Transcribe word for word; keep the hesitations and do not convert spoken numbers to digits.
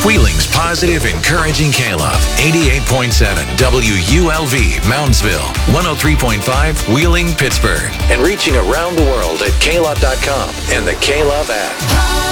Wheeling's positive, encouraging K-Love. eighty-eight point seven W U L V, Moundsville. one oh three point five, Wheeling, Pittsburgh. And reaching around the world at K Love dot com and the K-Love app.